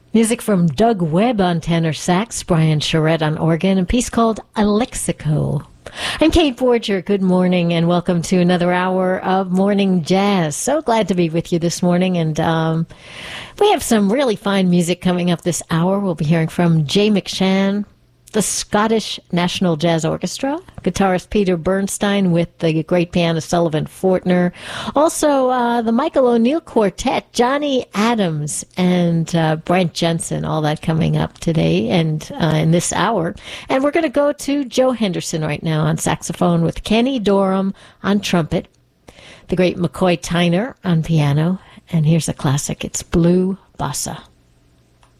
Music from Doug Webb on tenor sax, Brian Charette on organ, a piece called Alexico. I'm Kate Forger. Good morning and welcome to another hour of Morning Jazz. So glad to be with you this morning, and we have some really fine music coming up this hour. We'll be hearing from Jay McShann, the Scottish National Jazz Orchestra, guitarist Peter Bernstein with the great pianist Sullivan Fortner, also the Michael O'Neill Quartet, Johnny Adams, and Brent Jensen, all that coming up today and in this hour. And we're going to go to Joe Henderson right now on saxophone with Kenny Dorham on trumpet, the great McCoy Tyner on piano, and here's a classic. It's Blue Bossa.